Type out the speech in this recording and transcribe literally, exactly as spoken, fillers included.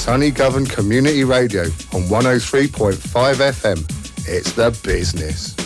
Sunny Govan Community Radio on one oh three point five F M. It's the business.